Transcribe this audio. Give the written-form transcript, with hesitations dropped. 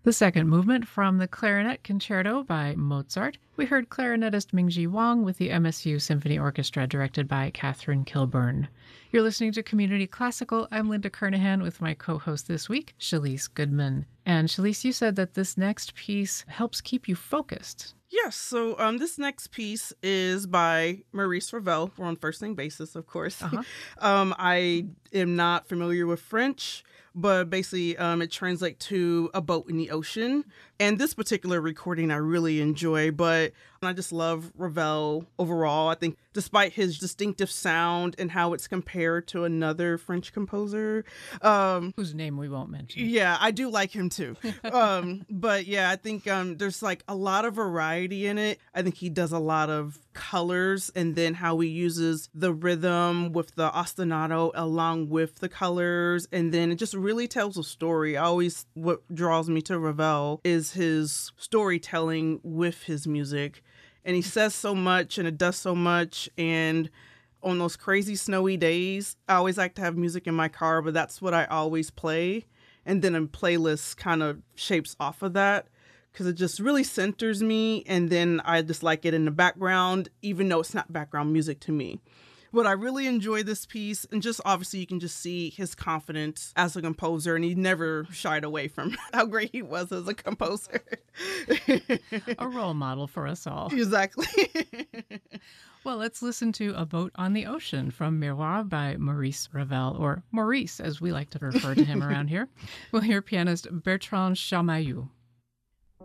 The second movement from the Clarinet Concerto by Mozart. We heard clarinetist Mingji Wang with the MSU Symphony Orchestra directed by Catherine Kilburn. You're listening to Community Classical. I'm Linda Kernahan with my co-host this week, Shalise Goodman. And Shalise, you said that this next piece helps keep you focused. Yes, so this next piece is by Maurice Ravel. We're on first name basis, of course. I am not familiar with French, but basically it translates to a boat in the ocean. And this particular recording I really enjoy, but I just love Ravel overall. I think despite his distinctive sound and how it's compared to another French composer. Whose name we won't mention. Yeah, I do like him too. But yeah, I think there's like a lot of variety in it. I think he does a lot of colors, and then how he uses the rhythm with the ostinato along with the colors, and then it just really tells a story. What draws me to Ravel is his storytelling with his music, and he says so much and it does so much. And on those crazy snowy days, I always like to have music in my car, but that's what I always play, and then a playlist kind of shapes off of that, because it just really centers me, and then I just like it in the background, even though it's not background music to me. But I really enjoy this piece, and just obviously you can just see his confidence as a composer, and he never shied away from how great he was as a composer. A role model for us all. Exactly. Well, let's listen to A Boat on the Ocean from Miroir by Maurice Ravel, or Maurice, as we like to refer to him around here. We'll hear pianist Bertrand Chamayou.